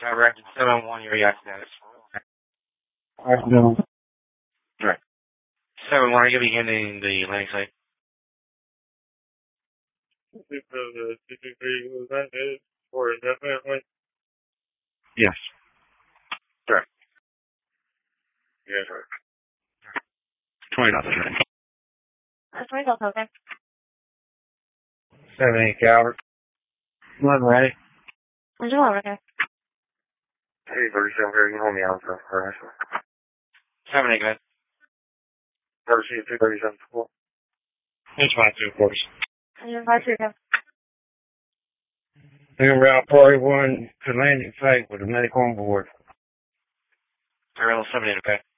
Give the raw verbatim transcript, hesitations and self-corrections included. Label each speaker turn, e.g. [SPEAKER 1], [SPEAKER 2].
[SPEAKER 1] Directed seven one, your react status.
[SPEAKER 2] Alright, no.
[SPEAKER 1] Right. seven one, are you going to be handling the landing site? Yes. Right. Yes, right. twenty dollars, right?
[SPEAKER 3] That's twenty dollars, okay.
[SPEAKER 2] seven eight Calvert. eleven ready.
[SPEAKER 3] Where's your wallet, okay?
[SPEAKER 1] Hey, thirty-seven, here, you can hold me out for her. seven eight, good. Never see you, two thirty-seven, four.
[SPEAKER 2] It's five two, of course.
[SPEAKER 3] And you're five two, okay.
[SPEAKER 2] En route party one to landing site with a medic on board.
[SPEAKER 1] Ariel seven eight, okay.